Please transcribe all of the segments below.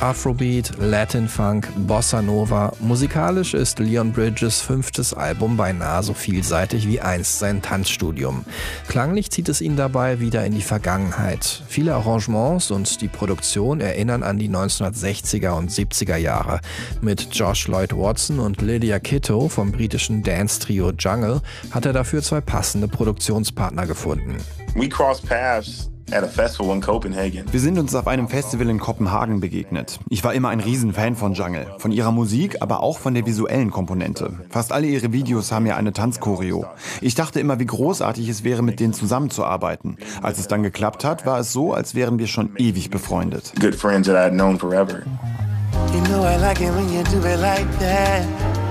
Afrobeat, Latin Funk, Bossa Nova. Musikalisch ist Leon Bridges 5. Album beinahe so vielseitig wie einst sein Tanzstudium. Klanglich zieht es ihn dabei wieder in die Vergangenheit. Viele Arrangements und die Produktion erinnern an die 1960er und 70er Jahre. Mit Josh Lloyd Watson und Lydia Kitto vom britischen Dance-Trio Jungle hat er dafür 2 passende Produktionspartner gefunden. We crossed paths at a festival in Copenhagen. Wir sind uns auf einem Festival in Kopenhagen begegnet. Ich war immer ein Riesenfan von Jungle. Von ihrer Musik, aber auch von der visuellen Komponente. Fast alle ihre Videos haben ja eine Tanzchoreo. Ich dachte immer, wie großartig es wäre, mit denen zusammenzuarbeiten. Als es dann geklappt hat, war es so, als wären wir schon ewig befreundet. Good friends that I had known forever. You know I like it when you do it like that.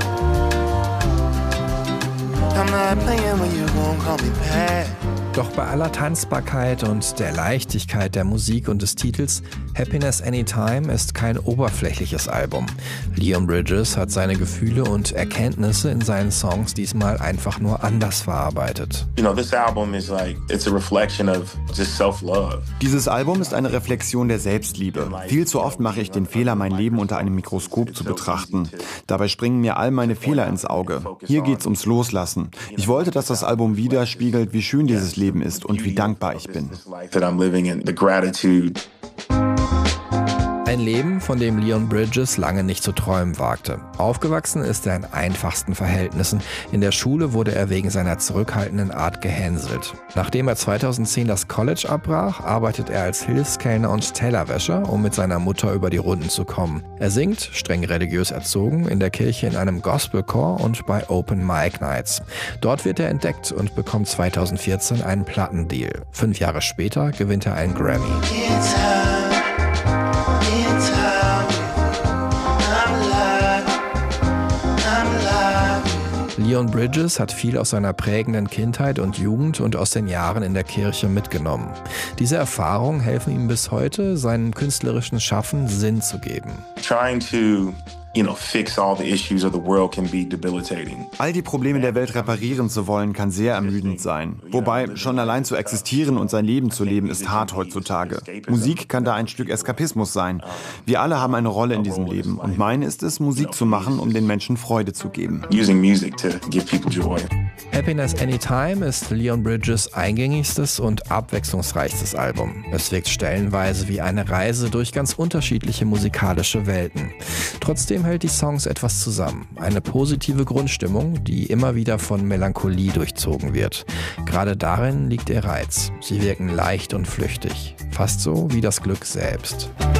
I'm not playing when you gon' call me Pat. Doch bei aller Tanzbarkeit und der Leichtigkeit der Musik und des Titels, Happiness Anytime ist kein oberflächliches Album. Leon Bridges hat seine Gefühle und Erkenntnisse in seinen Songs diesmal einfach nur anders verarbeitet. You know, this album is like, it's a reflection of just self-love. Dieses Album ist eine Reflexion der Selbstliebe. Viel zu oft mache ich den Fehler, mein Leben unter einem Mikroskop zu betrachten. Dabei springen mir all meine Fehler ins Auge. Hier geht's ums Loslassen. Ich wollte, dass das Album widerspiegelt, wie schön dieses Leben ist und wie dankbar ich bin. Ein Leben, von dem Leon Bridges lange nicht zu träumen wagte. Aufgewachsen ist er in einfachsten Verhältnissen. In der Schule wurde er wegen seiner zurückhaltenden Art gehänselt. Nachdem er 2010 das College abbrach, arbeitet er als Hilfskellner und Tellerwäscher, um mit seiner Mutter über die Runden zu kommen. Er singt, streng religiös erzogen, in der Kirche in einem Gospelchor und bei Open Mic Nights. Dort wird er entdeckt und bekommt 2014 einen Plattendeal. 5 Jahre später gewinnt er einen Grammy. Leon Bridges hat viel aus seiner prägenden Kindheit und Jugend und aus den Jahren in der Kirche mitgenommen. Diese Erfahrungen helfen ihm bis heute, seinem künstlerischen Schaffen Sinn zu geben. Trying to fix all the issues of the world can be debilitating. All die Probleme der Welt reparieren zu wollen, kann sehr ermüdend sein. Wobei, schon allein zu existieren und sein Leben zu leben, ist hart heutzutage. Musik kann da ein Stück Eskapismus sein. Wir alle haben eine Rolle in diesem Leben. Und meine ist es, Musik zu machen, um den Menschen Freude zu geben. Using music to give people joy. Happiness Anytime ist Leon Bridges eingängigstes und abwechslungsreichstes Album. Es wirkt stellenweise wie eine Reise durch ganz unterschiedliche musikalische Welten. Trotzdem hält die Songs etwas zusammen. Eine positive Grundstimmung, die immer wieder von Melancholie durchzogen wird. Gerade darin liegt ihr Reiz. Sie wirken leicht und flüchtig. Fast so wie das Glück selbst.